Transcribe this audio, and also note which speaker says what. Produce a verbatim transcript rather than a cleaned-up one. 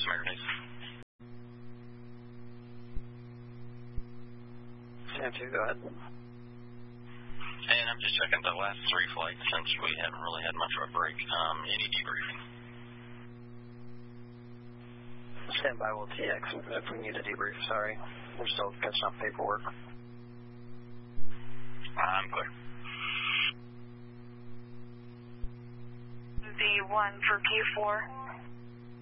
Speaker 1: American Ace.
Speaker 2: Sam two, go ahead.
Speaker 1: And I'm just checking the last three flights since we haven't really had much of a break. Um, any debriefing?
Speaker 2: Stand by, we'll T X if we need a debrief, sorry. We're still catching up paperwork.
Speaker 1: I'm clear.
Speaker 3: The one for Q four.